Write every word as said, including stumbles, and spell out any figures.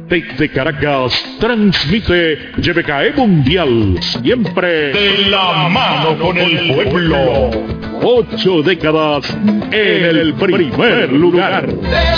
Desde Caracas, transmite Y B K E Mundial, siempre de la mano con el pueblo. Ocho décadas en el primer lugar.